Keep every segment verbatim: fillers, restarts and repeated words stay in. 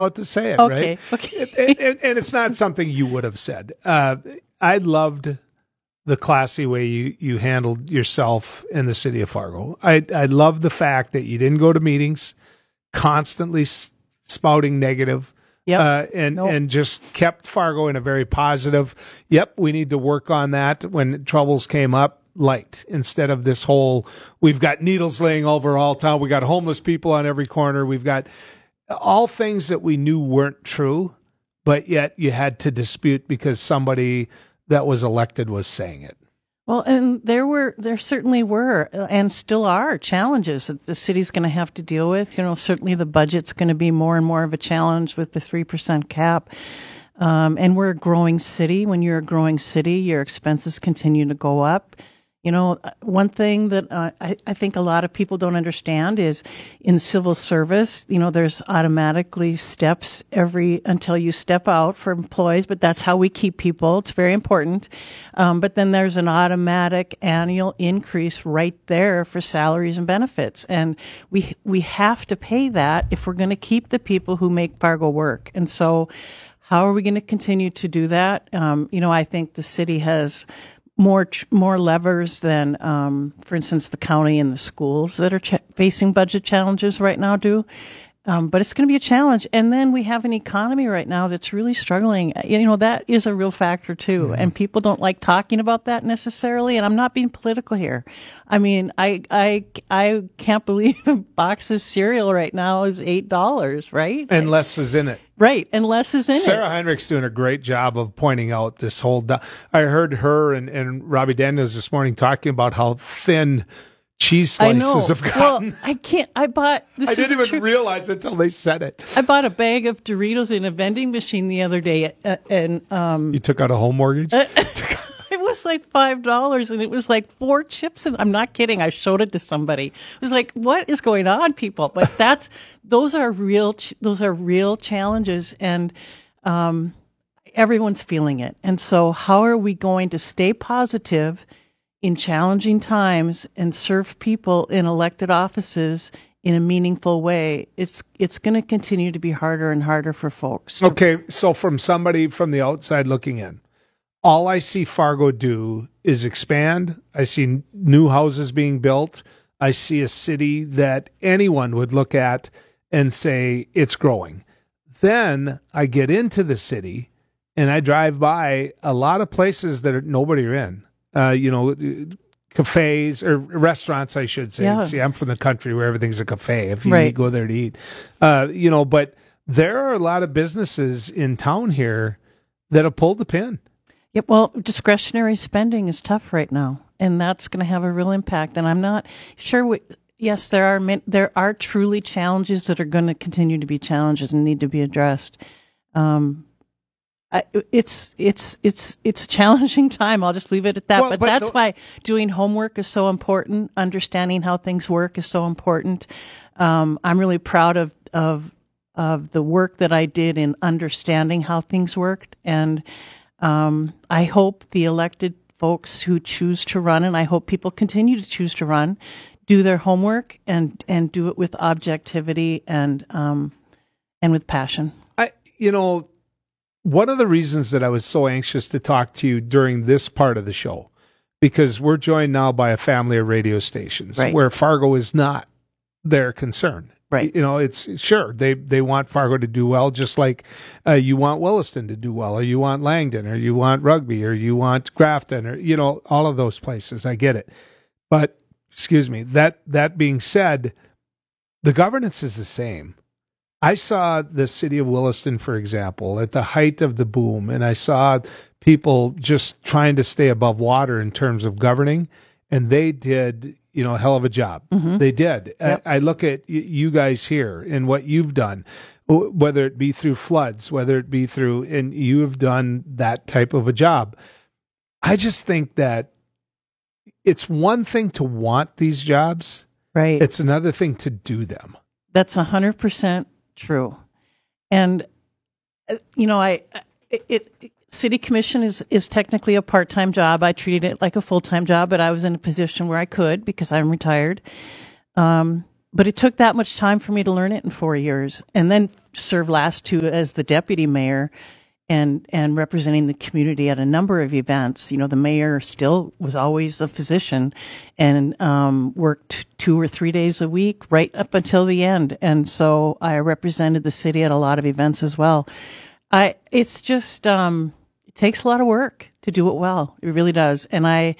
about to say it, okay, right? Okay. and, and, and it's not something you would have said. Uh, I loved the classy way you, you handled yourself in the city of Fargo. I, I love the fact that you didn't go to meetings constantly s- spouting negative. Yep. Uh, and, Nope. and just kept Fargo in a very positive, yep, we need to work on that when troubles came up, light, instead of this whole, we've got needles laying over all town, we got homeless people on every corner, we've got all things that we knew weren't true, but yet you had to dispute because somebody that was elected was saying it. Well, and there were, there certainly were, uh, and still are, challenges that the city's going to have to deal with. You know, certainly the budget's going to be more and more of a challenge with the three percent cap. Um, and we're a growing city. When you're a growing city, your expenses continue to go up. You know, one thing that uh, I, I think a lot of people don't understand is in civil service, you know, there's automatically steps every until you step out for employees, but that's how we keep people. It's very important. Um, but then there's an automatic annual increase right there for salaries and benefits. And we we have to pay that if we're going to keep the people who make Fargo work. And so how are we going to continue to do that? Um, you know, I think the city has more more levers than, um, for instance, the county and the schools that are ch- facing budget challenges right now do. Um, but it's going to be a challenge. And then we have an economy right now that's really struggling. You know, that is a real factor, too. Mm-hmm. And people don't like talking about that necessarily. And I'm not being political here. I mean, I I, I can't believe a box of cereal right now is eight dollars, right? And less is in it. Right, and less is in Sarah it. Sarah Heinrich's doing a great job of pointing out this whole... Do- I heard her and, and Robbie Daniels this morning talking about how thin cheese slices have gotten. Well, I can't. I bought. This I didn't even true, realize it until they said it. I bought a bag of Doritos in a vending machine the other day, uh, and um. You took out a home mortgage? Uh, it was like five dollars, and it was like four chips. And I'm not kidding. I showed it to somebody. It was like, what is going on, people? But that's those are real. Those are real challenges, and um, everyone's feeling it. And so, how are we going to stay positive in challenging times and serve people in elected offices in a meaningful way? It's it's going to continue to be harder and harder for folks. Okay, so from somebody from the outside looking in, all I see Fargo do is expand. I see new houses being built. I see a city that anyone would look at and say it's growing. Then I get into the city and I drive by a lot of places that are, nobody are in. Uh, you know, cafes or restaurants, I should say. Yeah. See, I'm from the country where everything's a cafe if you Right. go there to eat. Uh, you know, but there are a lot of businesses in town here that have pulled the pin. Yep. Well, discretionary spending is tough right now, and that's going to have a real impact. And I'm not sure. We, yes, there are there are truly challenges that are going to continue to be challenges and need to be addressed. Um, I, it's it's it's it's a challenging time. I'll just leave it at that. Well, but, but that's the, why doing homework is so important. Understanding how things work is so important. Um, I'm really proud of of of the work that I did in understanding how things worked, and um, I hope the elected folks who choose to run, and I hope people continue to choose to run, do their homework and and do it with objectivity and um, and with passion. I you know. One of the reasons that I was so anxious to talk to you during this part of the show, because we're joined now by a family of radio stations right. where Fargo is not their concern. Right. You know, it's sure they, they want Fargo to do well, just like uh, you want Williston to do well, or you want Langdon, or you want Rugby, or you want Grafton, or, you know, all of those places. I get it. But, excuse me, that, that being said, the governance is the same. I saw the city of Williston, for example, at the height of the boom, and I saw people just trying to stay above water in terms of governing, and they did, you know, a hell of a job. Mm-hmm. They did. Yep. I, I look at y- you guys here and what you've done, whether it be through floods, whether it be through, and you have done that type of a job. I just think that it's one thing to want these jobs. Right. It's another thing to do them. That's one hundred percent true. And, you know, I it, it city commission is, is technically a part-time job. I treated it like a full-time job, but I was in a position where I could because I'm retired. Um, but it took that much time for me to learn it in four years, and then serve last two as the deputy mayor. And, and representing the community at a number of events. You know, the mayor still was always a physician and um, worked two or three days a week right up until the end. And so I represented the city at a lot of events as well. I it's just um, it takes a lot of work to do it well. It really does. And I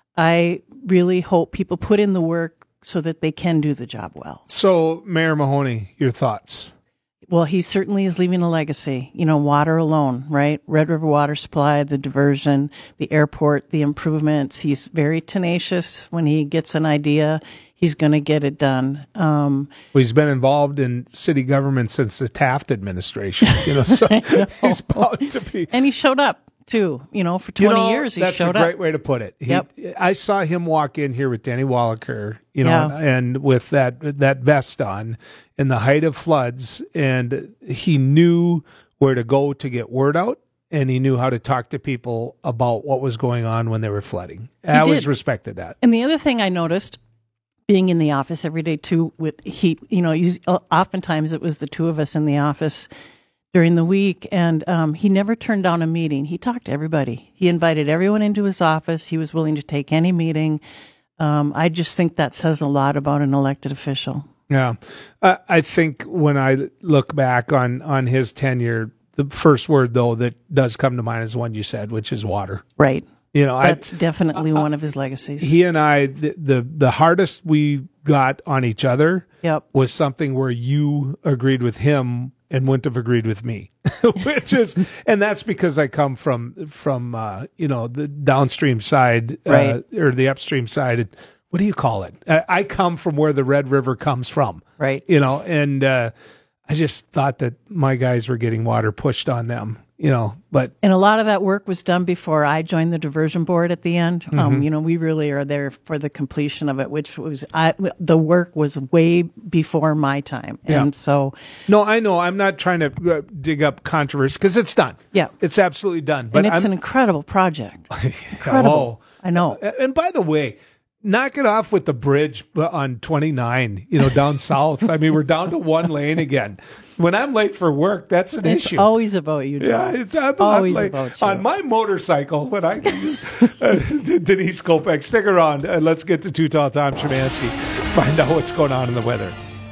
I really hope people put in the work so that they can do the job well. So, Mayor Mahoney, your thoughts? Well, he certainly is leaving a legacy. You know, water alone, right? Red River Water Supply, the diversion, the airport, the improvements. He's very tenacious. When he gets an idea, he's going to get it done. Um, well, he's been involved in city government since the Taft administration, you know, so he's bound to be. And he showed up, too. You know, for twenty you know, years, he that's showed up. That's a great way to put it. He, yep. I saw him walk in here with Danny Wallaker, you know, yeah. and with that that vest on in the height of floods, and he knew where to go to get word out, and he knew how to talk to people about what was going on when they were flooding. He I always did. respected that. And the other thing I noticed, being in the office every day, too, with he, you know, oftentimes it was the two of us in the office during the week, and um, he never turned down a meeting. He talked to everybody. He invited everyone into his office. He was willing to take any meeting. Um, I just think that says a lot about an elected official. Yeah. Uh, I think when I look back on, on his tenure, the first word, though, that does come to mind is one you said, which is water. Right. You know, That's I, definitely uh, one of his legacies. He and I, the, the, the hardest we got on each other yep. was something where you agreed with him and wouldn't have agreed with me, which is, and that's because I come from, from, uh, you know, the downstream side, right. uh, or the upstream side. What do you call it? I, I come from where the Red River comes from. Right. You know, and, uh, I just thought that my guys were getting water pushed on them, you know, but. And a lot of that work was done before I joined the diversion board at the end. Mm-hmm. Um, you know, we really are there for the completion of it, which was, I, the work was way before my time. Yeah. And so. No, I know. I'm not trying to uh, dig up controversy because it's done. Yeah. It's absolutely done. But and it's I'm, an incredible project. Incredible. Oh. I know. And by the way, knock it off with the bridge on twenty-nine, you know, down south. I mean, we're down to one lane again. When I'm late for work, that's an it's issue. It's always about you, John. Yeah, it's I'm, always I'm late. about you. On my motorcycle, when I uh, Denise Kopech, stick around and let's get to Too Tall Tom Szymanski, find out what's going on in the weather.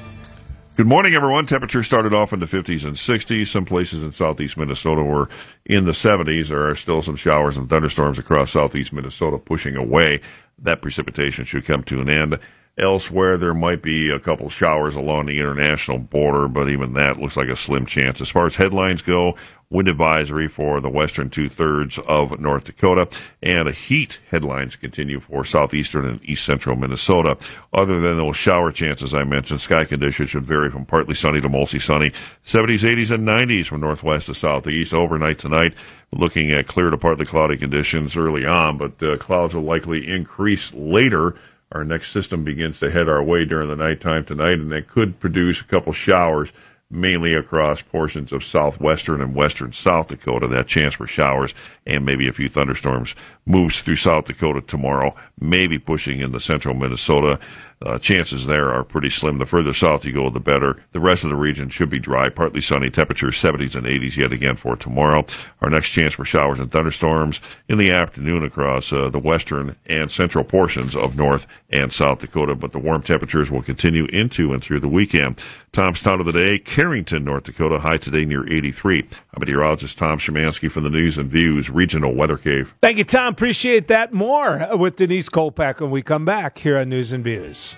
Good morning, everyone. Temperatures started off in the fifties and sixties. Some places in southeast Minnesota were in the seventies. There are still some showers and thunderstorms across southeast Minnesota pushing away. That precipitation should come to an end. Elsewhere, there might be a couple showers along the international border, but even that looks like a slim chance. As far as headlines go, wind advisory for the western two-thirds of North Dakota, and a heat headlines continue for southeastern and east central Minnesota. Other than those shower chances I mentioned, sky conditions should vary from partly sunny to mostly sunny, seventies, eighties, and nineties from northwest to southeast. Overnight tonight, looking at clear to partly cloudy conditions early on, but uh, clouds will likely increase later. Our next system begins to head our way during the nighttime tonight, and that could produce a couple showers, mainly across portions of southwestern and western South Dakota. That chance for showers and maybe a few thunderstorms moves through South Dakota tomorrow, maybe pushing into central Minnesota. Uh, chances there are pretty slim. The further south you go, the better. The rest of the region should be dry, partly sunny, temperatures seventies and eighties yet again for tomorrow. Our next chance for showers and thunderstorms in the afternoon across uh, the western and central portions of North and South Dakota, but the warm temperatures will continue into and through the weekend. Tom's Town of the Day, Carrington, North Dakota, high today near eighty-three. I'm meteorologist Tom Szymanski from the News and Views Regional Weather Cave. Thank you, Tom. Appreciate that. More with Denise Kopech when we come back here on News and Views.